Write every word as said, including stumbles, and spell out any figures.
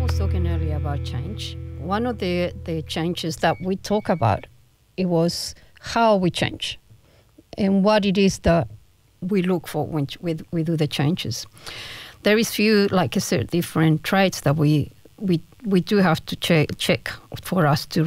was talking earlier about change, one of the, the changes that we talk about, it was how we change and what it is that we look for when we, we do the changes. There is few, like I said, different traits that we we we do have to check, check for us to